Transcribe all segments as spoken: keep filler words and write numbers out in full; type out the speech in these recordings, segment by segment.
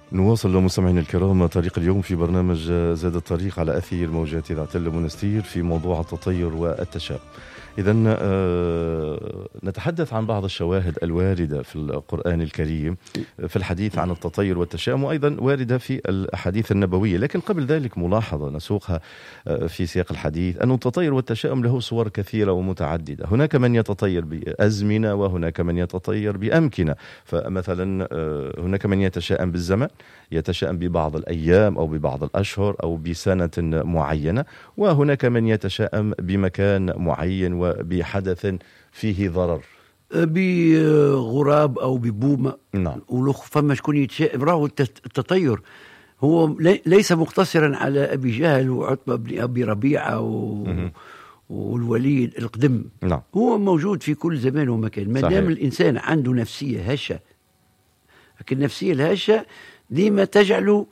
نواصل مستمعينا الكرام طريق اليوم في برنامج زاد الطريق على أثير موجات إذاعة المنستير في موضوع التطير والتشاؤم. إذن نتحدث عن بعض الشواهد الواردة في القرآن الكريم في الحديث عن التطير والتشاؤم، وأيضا واردة في الأحاديث النبوية. لكن قبل ذلك ملاحظة نسوقها في سياق الحديث أن التطير والتشاؤم له صور كثيرة ومتعددة. هناك من يتطير بأزمنة وهناك من يتطير بأمكنة. فمثلا هناك من يتشاءم بالزمن، يتشاءم ببعض الأيام أو ببعض الأشهر أو بسنة معينة، وهناك من يتشاءم بمكان معين وبحدث فيه ضرر، بغراب أو ببومة. نعم. ولخ فما شكون يتشاءم. راهو التطير هو ليس مقتصرا على أبي جهل وعتبة بن أبي ربيعة و... والوليد القدم. نعم. هو موجود في كل زمان ومكان ما دام الإنسان عنده نفسية هشة. لكن النفسية الهشة ديما تجعله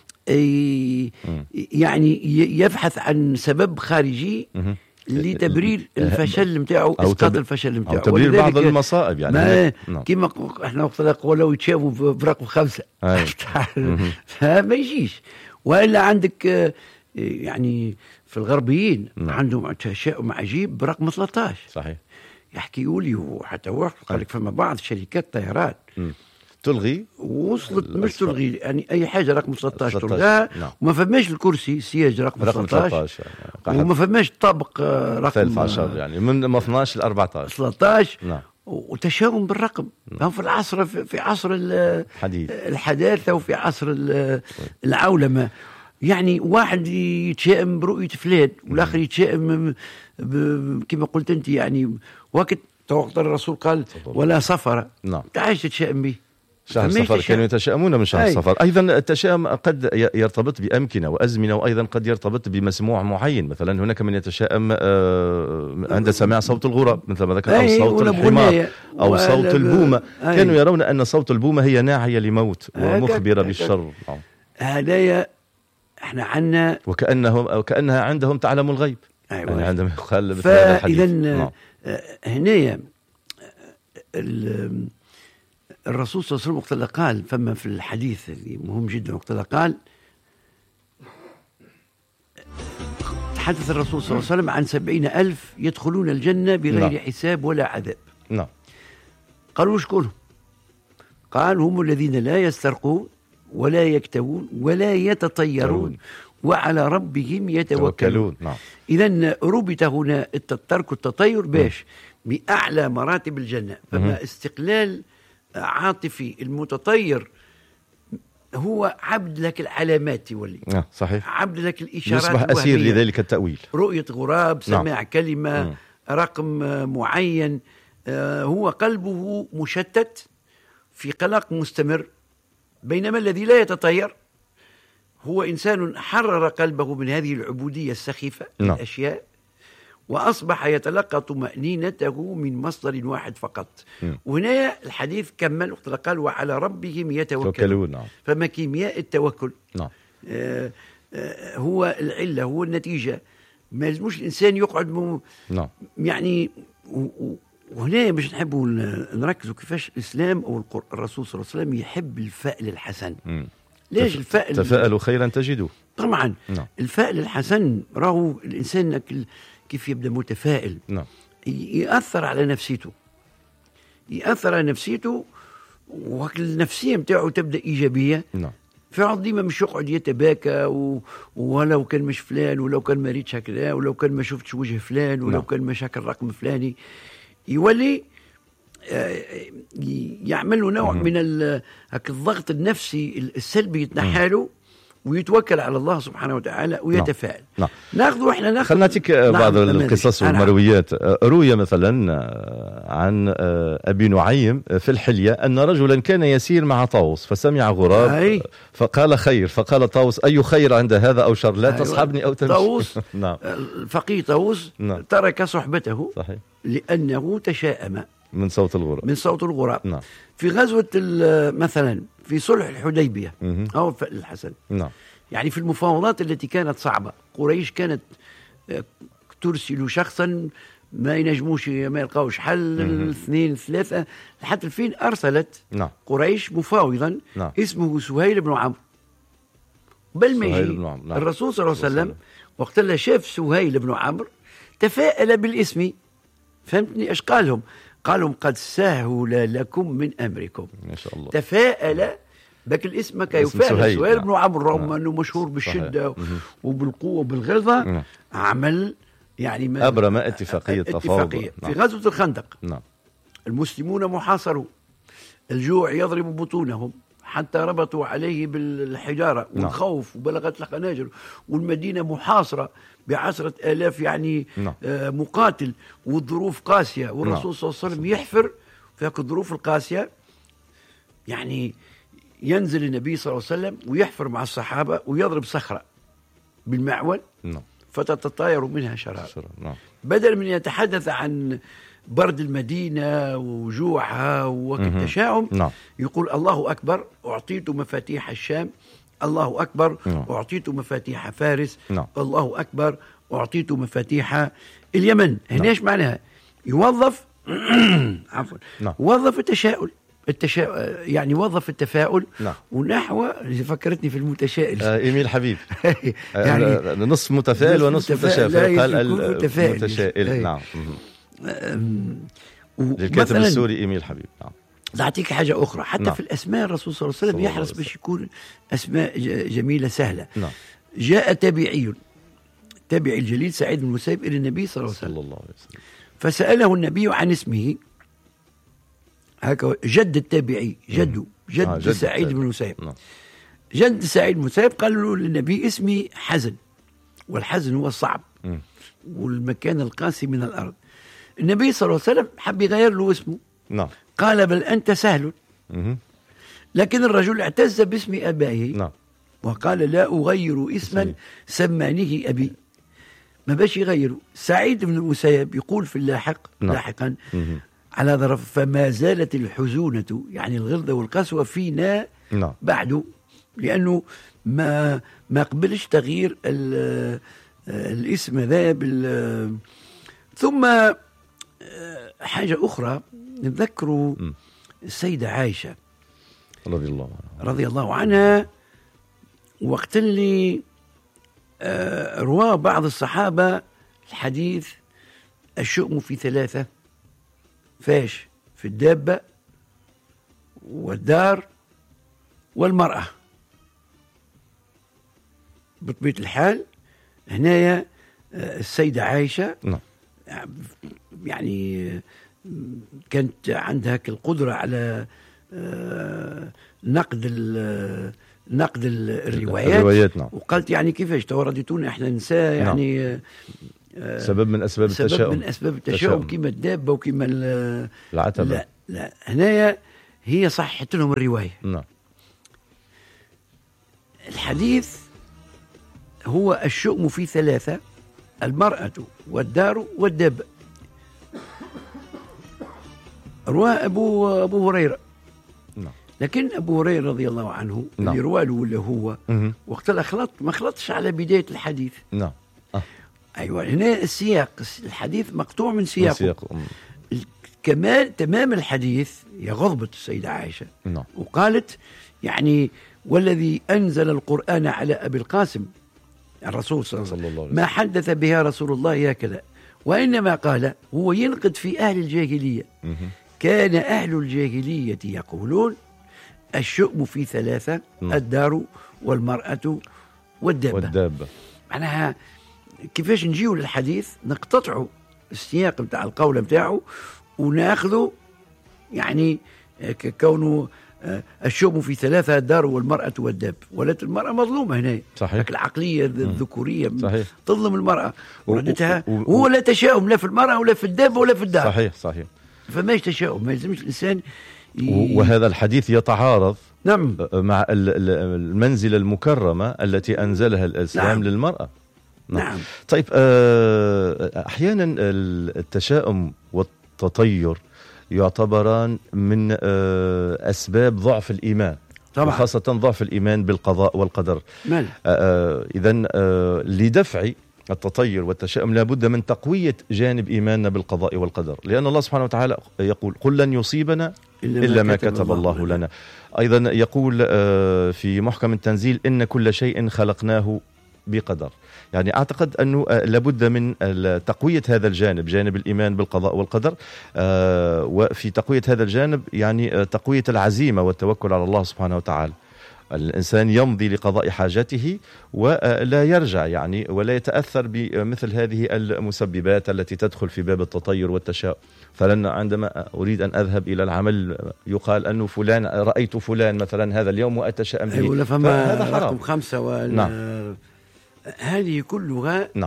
يعني يبحث عن سبب خارجي لتبرير الفشل نتاعو، اسقاط الفشل نتاعو، أو تبرير بعض المصائب. يعني ما كيما احنا وقت نقولوا يتشافوا برقم خمسة فما يجيش. والا عندك يعني في الغربيين عندهم تشاؤم عجيب برقم ثلاثة عشر. صحيح. يحكيوا لي وحتى واحد قال لك فما بعض شركات طيران تلغي وصلت مش تلغي يعني اي حاجه رقم ثلاثة عشر تلغى. نعم. وما فماش الكرسي سياج رقم, رقم ثلاثة عشر يعني. وما فماش طابق رقم ثلاثة عشر يعني من اثنا عشر ل أربعة عشر ثلاثة عشر. نعم. وتشاؤم بالرقم. نعم. في العصر في عصر الحديث الحداثه وفي عصر العولمه. يعني واحد يتشائم برؤيه فلان والاخر يتشائم كما قلت انت يعني وقت وقت الرسول قال ولا سفر. نعم. تعيش تتشائم به شهر صفر كانوا يتشائمون من شهر صفر. أيضا التشاؤم قد يرتبط بأمكنة وأزمنة، وأيضا قد يرتبط بمسموع معين. مثلا هناك من يتشائم عند سماع صوت الغراب مثل ما ذكر، أو صوت الحمار أو صوت البومة. كانوا يرون أن صوت البومة هي ناعية لموت ومخبرة بالشر. هدايا احنا عنا وكأنهم أو كأنها عندهم تعلم الغيب. أيوة. يعني عندما يقال فإذا هنا الرسول صلى الله عليه وسلم وقت قال فما في الحديث اللي مهم جدا وقت قال تحدث الرسول صلى الله عليه وسلم عن سبعين ألف يدخلون الجنة بغير نعم. حساب ولا عذاب. نعم. قالوا شكونهم؟ قال هم الذين لا يسترقون ولا يكتوون ولا يتطيرون وعلى ربهم يتوكلون. نعم. إذن ربط هنا الترك التطير باش بأعلى مراتب الجنة. فما استقلال عاطفي. المتطير هو عبد لك العلامات يولي. آه صحيح. عبد لك الإشارات، يصبح أسير لذلك التأويل. رؤية غراب، سماع نعم. كلمة مم. رقم معين. آه هو قلبه مشتت في قلق مستمر. بينما الذي لا يتطير هو إنسان حرر قلبه من هذه العبودية السخيفة نعم. الأشياء، وأصبح يتلقى طمأنينته من مصدر واحد فقط. م. وهنا الحديث كمل وقت قال وعلى ربهم يتوكلون. نعم. فما كيمياء التوكل نعم. آه آه هو العلة، هو النتيجة. ما لازمش الإنسان يقعد م... نعم. يعني وهنا باش نحبوا نركزوا كيفاش الإسلام أو الرسول صلى الله عليه وسلم يحب الفأل الحسن. م. ليش الفأل؟ تفاءلوا خيرا تجدوا. طبعا. نعم. الفأل الحسن راهو الإنسان كيف يبدأ متفائل. نعم. يأثر على نفسيته يأثر على نفسيته والنفسية متاعه تبدأ إيجابية. نعم. فيقعد ديما مش يقعد يتباكى و... ولو كان مش فلان ولو كان ما ريتش هكذا ولو كان ما شفتش وجه فلان ولو نعم. كان مش هكا الرقم فلاني. يولي يعمل له نوع من الضغط النفسي السلبي يتنحاله ويتوكل على الله سبحانه وتعالى ويتفائل. نعم. ناخذ احنا ناخذ خلنا نعطيك بعض نعم. القصص والمرويات. روي مثلا عن ابي نعيم في الحلية ان رجلا كان يسير مع طاووس فسمع غراب أي. فقال خير، فقال طاووس اي خير عند هذا او شر، لا أيوة. تصحبني او تمشي. طاووس نعم. الفقيه طاووس نعم. ترك صحبته صحيح. لانه تشاءم من صوت الغراب من صوت الغراب. نعم. في غزوة مثلا في صلح الحديبية أو الفأل الحسن. نعم. يعني في المفاوضات التي كانت صعبة قريش كانت ترسل شخصا ما ينجموش ما يلقاوش حل، اثنين ثلاثة لحتى الفين أرسلت نعم. قريش مفاوضا نعم. اسمه سهيل بن عمرو. بل ما يجي نعم. الرسول صلى الله عليه وسلم وقت اللي شاف سهيل بن عمرو تفاءل بالاسم. فهمتني ايش قالهم؟ قالهم قد سهل لكم من امركم. ما شاء الله. تفاءل بك الاسم كيفاءل سهيل, سهيل بن عمرو رغم انه مشهور بالشده وبالقوه وبالغلظه. نعم. عمل يعني ما ابرم اتفاقيه تفاوض. نعم. في غزوه الخندق. نعم. المسلمون محاصروا، الجوع يضرب بطونهم حتى ربطوا عليه بالحجارة والخوف. نعم. وبلغت الخناجر والمدينة محاصرة بعشرة آلاف يعني. نعم. آه مقاتل والظروف قاسية والرسول. نعم. صلى الله عليه وسلم يحفر في هذه الظروف القاسية. يعني ينزل النبي صلى الله عليه وسلم ويحفر مع الصحابة ويضرب صخرة بالمعول. نعم. فتتطاير منها شرار. نعم. بدل من يتحدث عن برد المدينة وجوعها والتشاؤم. نعم. يقول الله أكبر أعطيت مفاتيح الشام، الله أكبر. نعم. أعطيت مفاتيح فارس. نعم. الله أكبر أعطيت مفاتيح اليمن. هنا ايش معناها؟ يوظف عفوا. نعم. وظف التشاؤل التشاؤل يعني وظف التفاؤل. نعم. ونحو فكرتني في المتشائل آه إيميل حبيب يعني نصف متفائل ونصف متشائل. قال المتشائل. نعم. للكاتب السوري إيميل حبيب. نعم. أعطيك حاجة أخرى حتى. نعم. في الأسماء الرسول صلى الله عليه وسلم يحرص باش يكون أسماء جميلة سهلة. نعم. جاء تابعي تابعي الجليل سعيد بن المسيب إلى النبي صلى الله عليه وسلم فسأله النبي عن اسمه. هكا جد التابعي جده جد, آه جد سعيد بن المسيب. نعم. جد سعيد بن المسيب قال له للنبي اسمي حزن، والحزن هو الصعب. م. والمكان القاسي من الأرض. النبي صلى الله عليه وسلم حب يغير له اسمه. نعم. قال بل أنت سهل. م- لكن الرجل اعتز باسم أبائه. نعم. وقال لا أغير اسما سمانيه أبي. ما باش يغيره. سعيد بن المسيب يقول في اللاحق. نعم. لاحقا م- على ظرف فما زالت الحزونة يعني الغلظة والقسوة فينا. نعم. بعده لأنه ما ما قبلش تغيير الاسم ذا. ثم حاجة أخرى نذكر السيدة عائشة رضي الله عنها رضي الله عنها وقت اللي رواه بعض الصحابة الحديث الشؤم في ثلاثة. فاش؟ في الدابة والدار والمرأة. بطبيعة الحال هنايا السيدة عائشة. نعم. يعني كانت عندها القدرة على نقد نقد الروايات, الروايات. نعم. وقالت يعني كيفاش توردتونا احنا نساء يعني. نعم. سبب من أسباب سبب التشاؤم من أسباب التشاؤم كما الدابة وكما العتبة. لا لا هنايا هي صحت لهم الرواية. نعم. الحديث هو الشؤم في ثلاثة: المرأة والدار والدابة. رواه أبو أبو هريرة. نعم. لكن أبو هريرة رضي الله عنه. نعم. اللي رواه له ولا هو وقت الأخلط ما خلطش على بداية الحديث. نعم. أه. أيوة هنا السياق الحديث مقطوع من سياقه. كمال تمام الحديث يغضبت السيدة عائشة. نعم. وقالت يعني والذي أنزل القرآن على أبي القاسم الرسول صلى الله عليه وسلم ما حدث بها رسول الله هكذا، وإنما قال هو ينقد في أهل الجاهلية. م- كان أهل الجاهلية يقولون الشؤم في ثلاثة: م- الدار والمرأة والدابة. والدابة معناها كيفاش نجيو للحديث نقتطعوا السياق متاع القول متاعه وناخذه يعني كونه الشؤم في ثلاثة: الدار والمرأة والداب. ولات المرأة مظلومة هنا. صحيح. العقلية الذكورية صحيح. تظلم المرأة وردتها. وهو لا تشاؤم لا في المرأة ولا في الداب ولا في الدار. صحيح صحيح. فماش تشاؤم، ما يلزمش الإنسان ي... وهذا الحديث يتعارض نعم. مع المنزلة المكرمة التي أنزلها الإسلام نعم. للمرأة. نعم. نعم. طيب أحيانا التشاؤم والتطير يعتبران من أسباب ضعف الإيمان طبعا. وخاصة ضعف الإيمان بالقضاء والقدر. إذن لدفع التطير والتشاؤم لابد من تقوية جانب إيماننا بالقضاء والقدر، لأن الله سبحانه وتعالى يقول قل لن يصيبنا إلا ما كتب الله لنا. أيضا يقول في محكم التنزيل إن كل شيء خلقناه بقدر. يعني أعتقد أنه لابد من تقوية هذا الجانب، جانب الإيمان بالقضاء والقدر، وفي تقوية هذا الجانب يعني تقوية العزيمة والتوكل على الله سبحانه وتعالى. الإنسان يمضي لقضاء حاجته ولا يرجع يعني ولا يتأثر بمثل هذه المسببات التي تدخل في باب التطير والتشاؤم. فلن عندما أريد أن أذهب إلى العمل يقال أنه فلان رأيت فلان مثلا هذا اليوم وأتشائم به، أيوة فهذا حرام. رقم خمسة وال... نعم. هذه كلها نعم.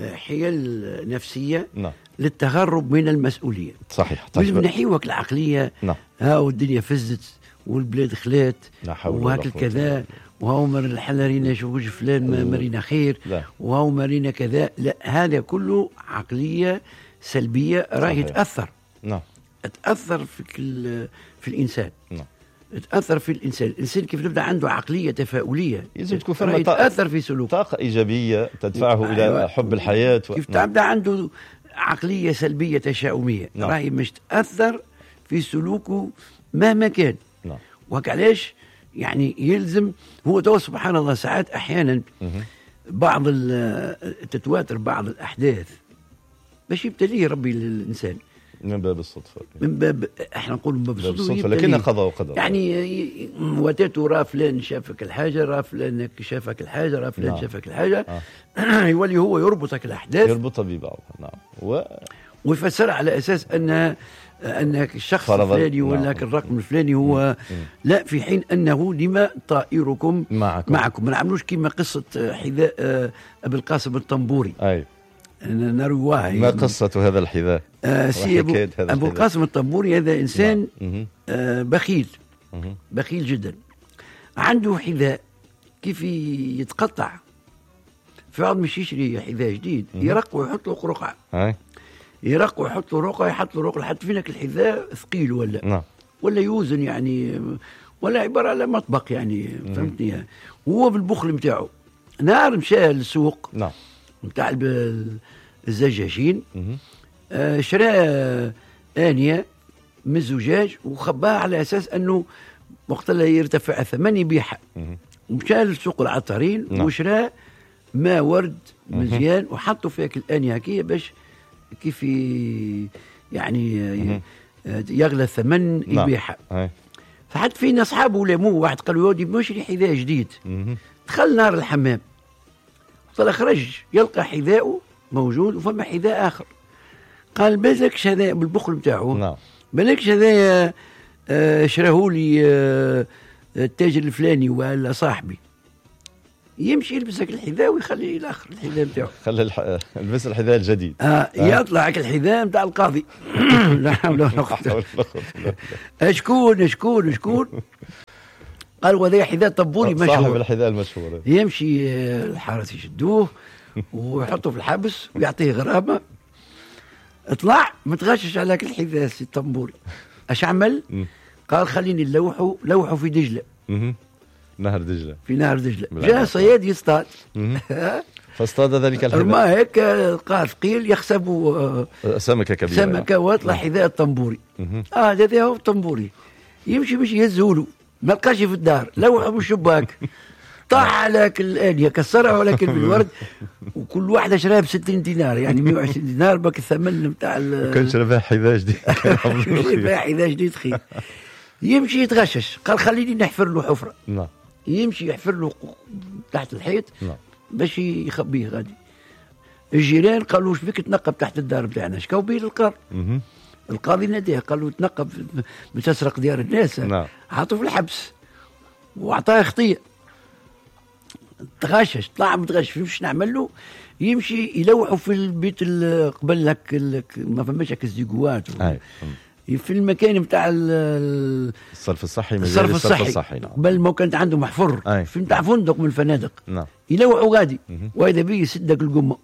حيل نفسية نعم. للتهرب من المسؤولية. صحيح. طيب. من نحيوك العقلية. نعم. ها والدنيا فزت والبلاد خلات وهاك الكذا وهو مر الحلارينا شو وجه فلان مرينا خير وهو مرينا كذا. لا، هذا كله عقلية سلبية راهي تأثر. نعم. تأثر في في الإنسان. نعم. تأثر في الإنسان. الإنسان كيف تبدأ عنده عقلية تفاؤلية يجب تكون فيه تأثر في سلوكه، طاقة إيجابية تدفعه إلى حب الحياة و... كيف تبدأ عنده عقلية سلبية تشاؤمية. نعم. راهي مش تأثر في سلوكه مهما كان. نعم. وكعلاش يعني يلزم هو تو سبحان الله ساعات أحيانا بعض تتواتر بعض الأحداث باش يبتليه ربي للإنسان من باب الصدفة، من باب احنا نقول من باب الصدفة، لكنها قضاء وقدر. يعني وتاتو راه فلان شافك الحاجة، راه فلان شافك الحاجة، راه فلان نعم. شافك الحاجة. آه. يولي هو يربطك الأحداث، يربطها ببعضها. نعم. و... ويفسر على أساس أن أنك الشخص الفلاني ولا نعم. الرقم الفلاني هو م. لا، في حين أنه لما طائركم معكم, معكم. ما نعملوش كما قصة حذاء أبي القاسم الطنبوري. أي نرواه. ما قصة هذا الحذاء؟ آه أبو, أبو القاسم الطنبوري هذا إنسان آه بخيل مه. بخيل جدا. عنده حذاء كيف يتقطع، في بعض مش يشري حذاء جديد يرق ويحط له رقعة، يرق ويحط له رقعة، يحط له رقعة حتى فينك الحذاء ثقيل ولا نعم. ولا يوزن يعني، ولا عبارة على مطبق يعني. فهمتني؟ وهو بالبخل متاعه نهار مشى للسوق نعم متاع الزجاجين، آه شرى آنية من الزجاج وخباها على أساس أنه وقت اللي يرتفع ثمن يبيعها. ومشى لسوق العطارين نعم. وشرى ماء ورد مزيان وحطوا فيك الآنية هكية باش كيف يعني يغلى الثمن يبيعها. نعم. فحد فينا أصحابه لاموه، واحد قالوا يودي بنشري حذاء جديد. دخل نار الحمام، طلع خرج يلقى حذاءه موجود وفما حذاء آخر. قال بالكش هذا بالبخل متاعه. نعم. بالكش هذا آه شراه لي آه التاجر الفلاني ولا صاحبي. يمشي يلبسك الحذاء ويخلي الاخر الحذاء نتاعو. خلي الح... البس الحذاء الجديد. آه آه. يطلع الحذاء نتاع القاضي. لا حول ولا قوة. اشكون شكون شكون قال وهذا حذاء طبوري مشهور، صاحب الحذاء المشهور. يمشي الحارس يشدوه ويحطه في الحبس ويعطيه غرامة. اطلع متغشش عليك الحذاء سي الطنبوري. اش عمل؟ قال خليني نلوحه، لوحه في دجلة. نهر دجلة. في نهر دجلة. جاء صياد يصطاد فاصطاد ذلك الحذاء. ما هيك لقى ثقيل يخسب سمكة كبيرة. سمكة واطلع حذاء الطنبوري. اه هذا هو الطنبوري. يمشي مش يهزولو، ما لقاش في الدار، لوحه من الشباك. طاح على الآنية كسرها ولكن بالورد، وكل واحدة شراها ب ستين دينار يعني مئة وعشرين دينار باك الثمن نتاع كان شرا حذاء جديد. شرا حذاء جديد خير. يمشي يتغشش، قال خليني نحفر له حفرة. نعم. يمشي يحفر له تحت الحيط نعم. باش يخبيه غادي. الجيران قالوا واش بك تنقب تحت الدار بتاعنا، شكاو بيه للقاضي. القاضي ناديه قال له تنقب بتسرق ديار الناس. نعم. حطوا في الحبس واعطاه خطيه. تغشش طلع متغشش، مش نعمل له؟ يمشي يلوحوا في البيت قبل لك ما فماش هكا الزيقوات في المكان بتاع الصرف الصحي. الصرف الصحي, الصحي. نعم. قبل ما كانت عنده محفر أي. في بتاع فندق من الفنادق. نعم. يلوحوا غادي واذا بيه يسدك القمه.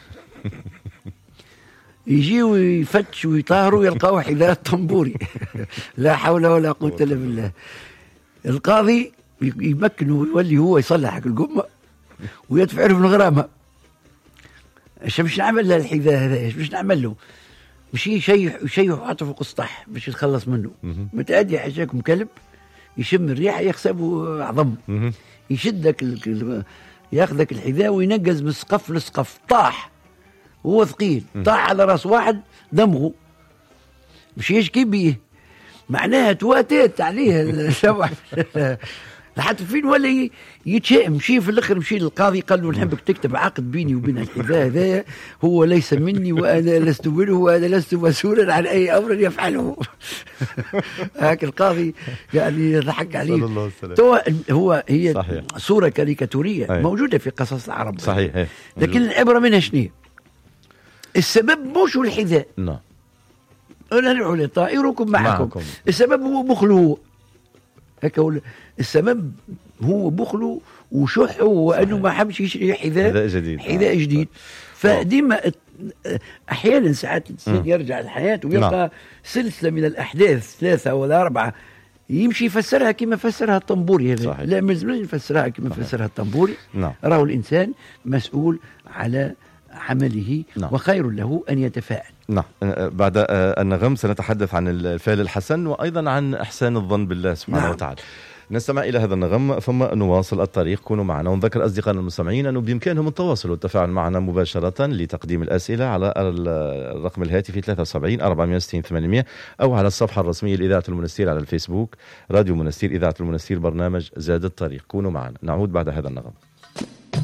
يجيوا يفتشوا ويطهروا يلقاو حذاء الطنبوري. لا حول ولا قوه الا بالله. القاضي يمكنه يولي هو يصلح القمه ويدفع له الغرامه. ايش باش نعمل له الحذاء هذا؟ ايش باش نعمل له؟ مش يشيح يشيح وحاطه فوق السطح باش يتخلص منه. متأدي حاجاكم كلب يشم الريحه يخسبه عظم، يشدك ال... ياخذك الحذاء وينقز من سقف لسقف، طاح هو ثقيل، طاح على راس واحد دمغه مش يشكي بيه، معناها تواتيت عليه الشوح لحد فين ولا يتشائم. مشي في الاخر مشي للقاضي قال له نحبك تكتب عقد بيني وبين الحذاء هذايا، هو ليس مني وانا لست منه وانا لست مسؤولا عن اي امر يفعله. هاك القاضي يعني يضحك عليه. هو هي صحيح. صوره كاريكاتوريه أي. موجوده في قصص العرب صحيح أي. لكن العبره منها شنو؟ السبب مش الحذاء، نعم انا ندعو لطائركم معكم. معكم السبب هو بخله، هكا السبب هو بخله وشحه وانه ما حبش يشتري حذاء جديد حذاء جديد. فديما احيانا ساعات الانسان يرجع الحياه ويلقى نعم. سلسله من الاحداث ثلاثه ولا اربعه يمشي يفسرها كما فسرها الطنبوري هذا. لا ما لازمش يفسرها كما فسرها الطنبوري. نعم. راهو الانسان مسؤول على عمله نعم. وخير له ان يتفاءل. نعم. بعد النغم سنتحدث عن الفعل الحسن وأيضا عن إحسان الظن بالله سبحانه نعم. وتعالى. نستمع إلى هذا النغم ثم نواصل الطريق. كونوا معنا ونذكر أصدقائنا المستمعين أنه بإمكانهم التواصل والتفاعل معنا مباشرة لتقديم الأسئلة على الرقم الهاتفي ثلاثة وسبعين أربعمائة وستين ثمانمائة أو على الصفحة الرسمية لإذاعة المنستير على الفيسبوك راديو منستير إذاعة المنستير برنامج زاد الطريق. كونوا معنا، نعود بعد هذا النغم.